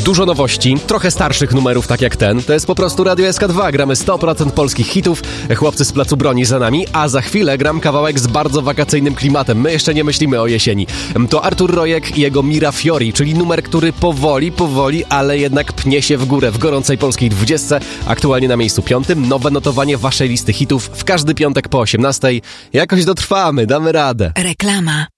Dużo nowości, trochę starszych numerów tak jak ten. To jest po prostu Radio SK2. Gramy 100% polskich hitów. Chłopcy z Placu Broni za nami, a za chwilę gram kawałek z bardzo wakacyjnym klimatem. My jeszcze nie myślimy o jesieni. To Artur Rojek i jego Mira Fiori, czyli numer, który powoli, ale jednak pnie się w górę w gorącej polskiej 20. Aktualnie na miejscu 5. Nowe notowanie waszej listy hitów w każdy piątek po 18. Jakoś dotrwamy, damy radę. Reklama.